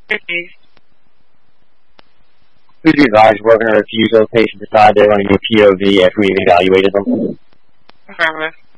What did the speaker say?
Please be advised, we're going to refuse those patients decide they're running a POV after we've evaluated them. Affirmative.